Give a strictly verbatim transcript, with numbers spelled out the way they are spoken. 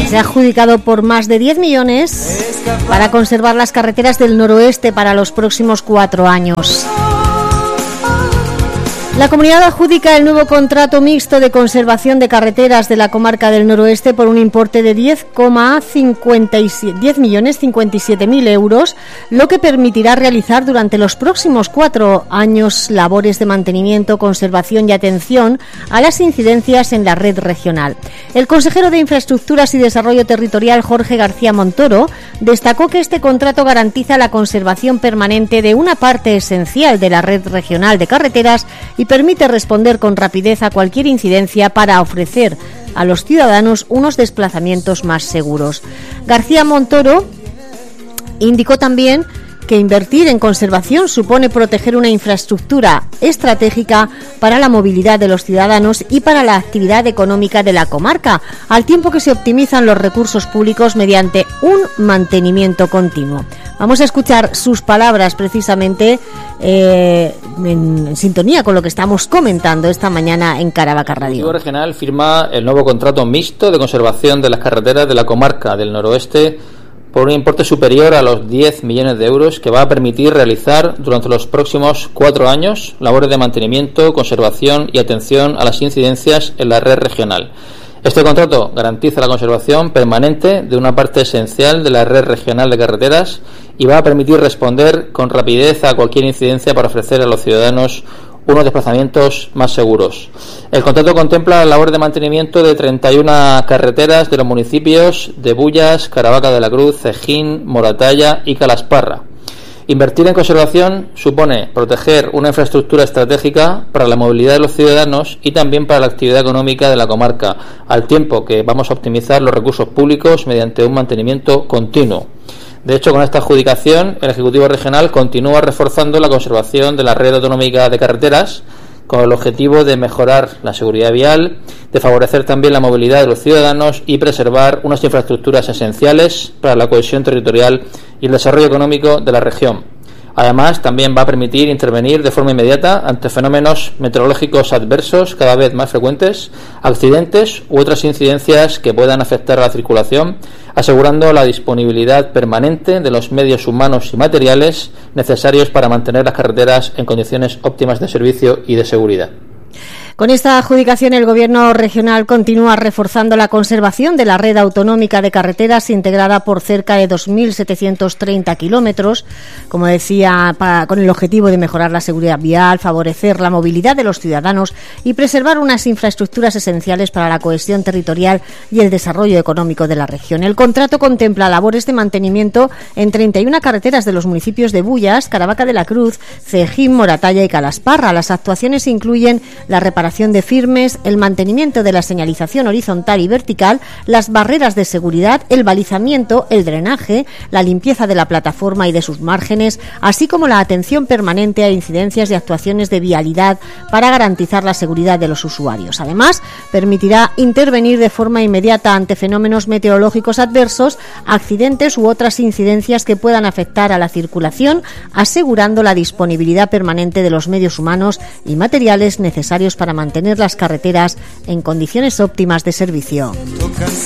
Se ha adjudicado por más de diez millones para conservar las carreteras del noroeste para los próximos cuatro años. La comunidad adjudica el nuevo contrato mixto de conservación de carreteras de la comarca del noroeste por un importe de diez millones cincuenta y siete mil euros, lo que permitirá realizar durante los próximos cuatro años labores de mantenimiento, conservación y atención a las incidencias en la red regional. El consejero de Infraestructuras y Desarrollo Territorial, Jorge García Montoro, destacó que este contrato garantiza la conservación permanente de una parte esencial de la red regional de carreteras y permite responder con rapidez a cualquier incidencia para ofrecer a los ciudadanos unos desplazamientos más seguros. García Montoro indicó también que invertir en conservación supone proteger una infraestructura estratégica para la movilidad de los ciudadanos y para la actividad económica de la comarca, al tiempo que se optimizan los recursos públicos mediante un mantenimiento continuo. Vamos a escuchar sus palabras precisamente eh, en, en sintonía con lo que estamos comentando esta mañana en Caravaca Radio. El Ejecutivo Regional firma el nuevo contrato mixto de conservación de las carreteras de la comarca del noroeste por un importe superior a los diez millones de euros, que va a permitir realizar durante los próximos cuatro años labores de mantenimiento, conservación y atención a las incidencias en la red regional. Este contrato garantiza la conservación permanente de una parte esencial de la red regional de carreteras y va a permitir responder con rapidez a cualquier incidencia para ofrecer a los ciudadanos unos desplazamientos más seguros. El contrato contempla la labor de mantenimiento de treinta y una carreteras de los municipios de Bullas, Caravaca de la Cruz, Cejín, Moratalla y Calasparra. Invertir en conservación supone proteger una infraestructura estratégica para la movilidad de los ciudadanos y también para la actividad económica de la comarca, al tiempo que vamos a optimizar los recursos públicos mediante un mantenimiento continuo. De hecho, con esta adjudicación, el Ejecutivo Regional continúa reforzando la conservación de la red autonómica de carreteras, con el objetivo de mejorar la seguridad vial, de favorecer también la movilidad de los ciudadanos y preservar unas infraestructuras esenciales para la cohesión territorial y el desarrollo económico de la región. Además, también va a permitir intervenir de forma inmediata ante fenómenos meteorológicos adversos cada vez más frecuentes, accidentes u otras incidencias que puedan afectar a la circulación, asegurando la disponibilidad permanente de los medios humanos y materiales necesarios para mantener las carreteras en condiciones óptimas de servicio y de seguridad. Con esta adjudicación, el Gobierno regional continúa reforzando la conservación de la red autonómica de carreteras integrada por cerca de dos mil setecientos treinta kilómetros, como decía, para, con el objetivo de mejorar la seguridad vial, favorecer la movilidad de los ciudadanos y preservar unas infraestructuras esenciales para la cohesión territorial y el desarrollo económico de la región. El contrato contempla labores de mantenimiento en treinta y una carreteras de los municipios de Bullas, Caravaca de la Cruz, Cejín, Moratalla y Calasparra. Las actuaciones incluyen la reparación de firmes, el mantenimiento de la señalización horizontal y vertical, las barreras de seguridad, el balizamiento, el drenaje, la limpieza de la plataforma y de sus márgenes, así como la atención permanente a incidencias y actuaciones de vialidad para garantizar la seguridad de los usuarios. Además, permitirá intervenir de forma inmediata ante fenómenos meteorológicos adversos, accidentes u otras incidencias que puedan afectar a la circulación, asegurando la disponibilidad permanente de los medios humanos y materiales necesarios para mantener las carreteras en condiciones óptimas de servicio.